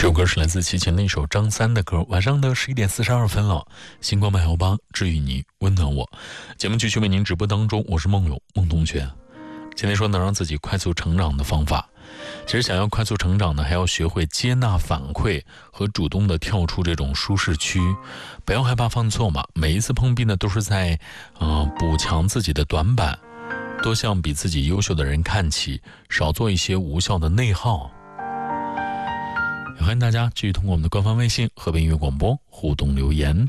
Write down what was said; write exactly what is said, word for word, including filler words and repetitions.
这首歌是来自齐秦的一首张三的歌。晚上的十一点四十二分了，星光漫游吧，治愈你，温暖我。节目继续为您直播当中，我是梦勇，梦同学。今天说能让自己快速成长的方法，其实想要快速成长呢，还要学会接纳反馈和主动的跳出这种舒适区，不要害怕犯错嘛。每一次碰壁呢，都是在呃补强自己的短板，多向比自己优秀的人看齐，少做一些无效的内耗。也欢迎大家继续通过我们的官方微信河北音乐广播互动留言。